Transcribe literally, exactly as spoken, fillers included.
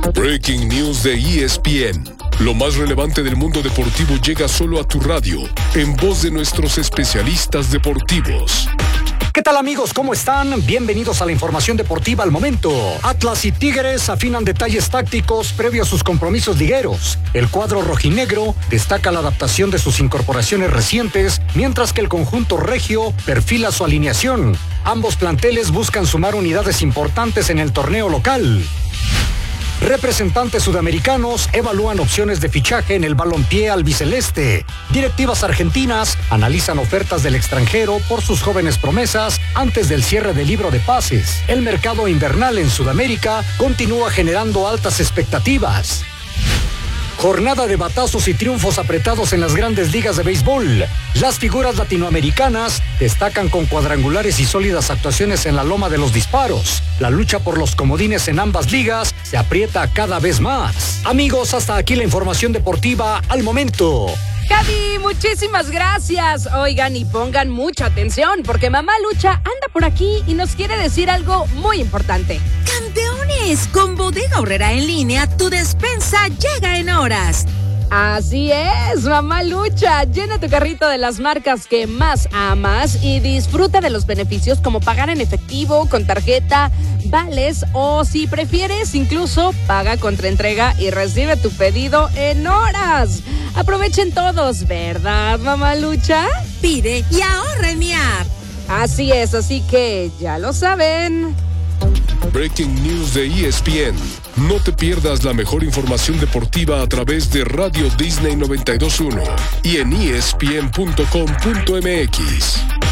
Breaking News de E S P N. Lo más relevante del mundo deportivo llega solo a tu radio, en voz de nuestros especialistas deportivos. ¿Qué tal, amigos? ¿Cómo están? Bienvenidos a la información deportiva al momento. Atlas y Tigres afinan detalles tácticos previo a sus compromisos ligueros. El cuadro rojinegro destaca la adaptación de sus incorporaciones recientes, mientras que el conjunto regio perfila su alineación. Ambos planteles buscan sumar unidades importantes en el torneo local. Representantes sudamericanos evalúan opciones de fichaje en el balompié albiceleste. Directivas argentinas analizan ofertas del extranjero por sus jóvenes promesas antes del cierre del libro de pases. El mercado invernal en Sudamérica continúa generando altas expectativas. Jornada de batazos y triunfos apretados en las grandes ligas de béisbol. Las figuras latinoamericanas destacan con cuadrangulares y sólidas actuaciones en la loma de los disparos. La lucha por los comodines en ambas ligas se aprieta cada vez más. Amigos, hasta aquí la información deportiva al momento. Javi, muchísimas gracias. Oigan, y pongan mucha atención porque Mamá Lucha anda por aquí y nos quiere decir algo muy importante. ¡Campeones! Con Bodega Aurrera en línea, tu despensa llega en horas. Así es, Mamá Lucha. Llena tu carrito de las marcas que más amas y disfruta de los beneficios como pagar en efectivo, con tarjeta, vales o, si prefieres, incluso paga contra entrega y recibe tu pedido en horas. Aprovechen todos, ¿verdad, Mamá Lucha? Pide y ahorra en mi app. Así es, así que ya lo saben. Breaking News de E S P N. No te pierdas la mejor información deportiva a través de Radio Disney noventa y dos punto uno y en E S P N punto com punto M X.